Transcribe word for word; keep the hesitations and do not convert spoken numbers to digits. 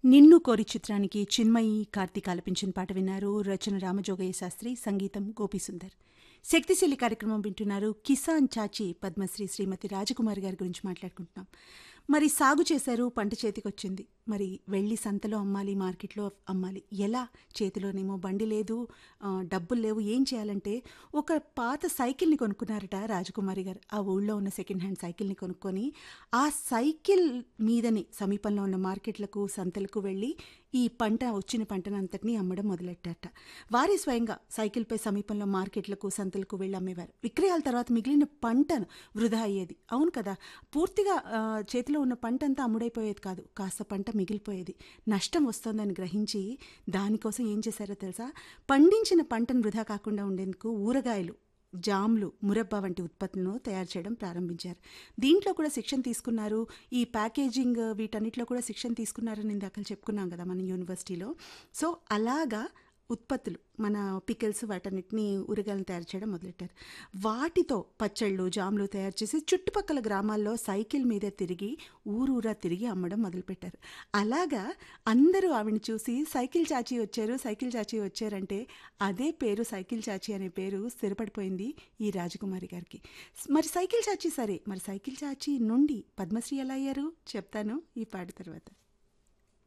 నిన్ను కోరి చిత్రానికి చిన్మయి కార్తీక్ ఆలపించిన పాట విన్నారు. రచన రామజోగయ్య శాస్త్రి, సంగీతం గోపీసుందర్. శక్తిశీలి కార్యక్రమం వింటున్నారు. కిసాన్ చాచి పద్మశ్రీ శ్రీమతి రాజకుమారి గారి గురించి మాట్లాడుకుంటున్నాం. మరి సాగు చేశారు, పంట చేతికొచ్చింది. మరి వెళ్ళి సంతలో అమ్మాలి, మార్కెట్లో అమ్మాలి. ఎలా? చేతిలోనేమో బండి లేదు, ఆ, డబ్బులు లేవు. ఏం చేయాలంటే ఒక పాత సైకిల్ని కొనుక్కున్నారట రాజకుమారి గారు. ఆ ఊళ్ళో ఉన్న సెకండ్ హ్యాండ్ సైకిల్ని కొనుక్కొని ఆ సైకిల్ మీదని సమీపంలో ఉన్న మార్కెట్లకు, సంతలకు వెళ్ళి ఈ పంట వచ్చిన పంటనంతటినీ అమ్మడం మొదలెట్టారట. వారే స్వయంగా సైకిల్పై సమీపంలో మార్కెట్లకు, సంతలకు వెళ్ళి అమ్మేవారు. విక్రయాల తర్వాత మిగిలిన పంటను వృధా అయ్యేది. అవును కదా, పూర్తిగా ఆ, చేతిలో ఉన్న పంట అంతా అమ్ముడైపోయేది కాదు, కాస్త పంట మిగిలిపోయేది. నష్టం వస్తోందని గ్రహించి దానికోసం ఏం చేశారో తెలుసా? పండించిన పంటను వృధా కాకుండా ఉండేందుకు ఊరగాయలు, జామ్లు, మురబ్బా వంటి ఉత్పత్తులను తయారు చేయడం ప్రారంభించారు. దీంట్లో కూడా శిక్షణ తీసుకున్నారు. ఈ ప్యాకేజింగ్ వీటన్నిటిలో కూడా శిక్షణ తీసుకున్నారని ఇందాక చెప్పుకున్నాం కదా మన యూనివర్సిటీలో. సో అలాగా ఉత్పత్తులు, మన పికిల్స్, వాటన్నిటిని ఊరగాయలను తయారు చేయడం మొదలెట్టారు. వాటితో పచ్చళ్ళు, జామ్లు తయారు చేసి చుట్టుపక్కల గ్రామాల్లో సైకిల్ మీదే తిరిగి ఊరూరా తిరిగి అమ్మడం మొదలుపెట్టారు. అలాగా అందరూ ఆవిడని చూసి సైకిల్ చాచి వచ్చారు, సైకిల్ చాచి వచ్చారంటే అదే పేరు, సైకిల్ చాచి అనే పేరు స్థిరపడిపోయింది ఈ రాజకుమారి గారికి. మరి సైకిల్ చాచి సరే, మరి సైకిల్ చాచి నుండి పద్మశ్రీ ఎలా అయ్యారు చెప్తాను ఈ పాట తర్వాత.